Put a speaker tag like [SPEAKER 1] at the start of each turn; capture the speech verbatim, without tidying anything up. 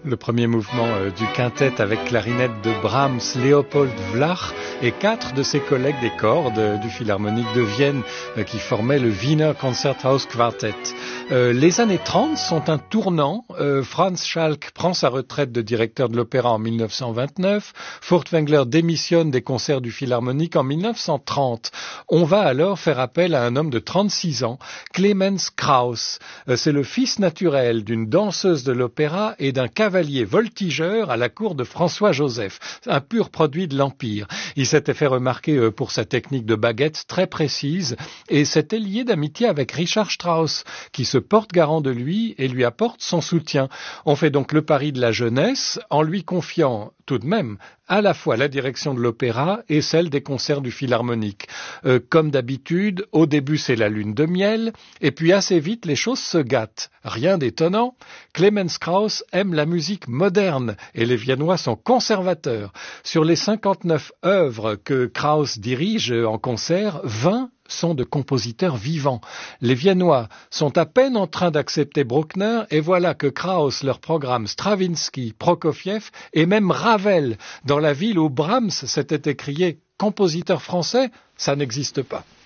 [SPEAKER 1] Le premier mouvement euh, du quintet avec clarinette de Brahms, Leopold Vlach et quatre de ses collègues des cordes euh, du Philharmonique de Vienne euh, qui formaient le Wiener Concerthaus Quartet. Euh, les années trente sont un tournant. Euh, Franz Schalk prend sa retraite de directeur de l'opéra en mille neuf cent vingt-neuf. Furtwängler démissionne des concerts du Philharmonique en mille neuf cent trente. On va alors faire appel à un homme de trente-six ans, Clemens Krauss. Euh, c'est le fils naturel d'une danseuse de l'opéra et d'un cavalier voltigeur à la cour de François-Joseph, un pur produit de l'Empire. Il s'était fait remarquer pour sa technique de baguette très précise et s'était lié d'amitié avec Richard Strauss, qui se porte garant de lui et lui apporte son soutien. On fait donc le pari de la jeunesse en lui confiant tout de même à la fois la direction de l'opéra et celle des concerts du Philharmonique. Euh, comme d'habitude, au début c'est la lune de miel, et puis assez vite les choses se gâtent. Rien d'étonnant, Clemens Krauss aime la musique moderne et les Viennois sont conservateurs. Sur les cinquante-neuf œuvres que Krauss dirige en concert, vingt sont de compositeurs vivants. Les Viennois sont à peine en train d'accepter Bruckner et voilà que Krauss leur programme Stravinsky, Prokofiev et même Ravel dans la ville où Brahms s'était écrié « Compositeur français », ça n'existe pas.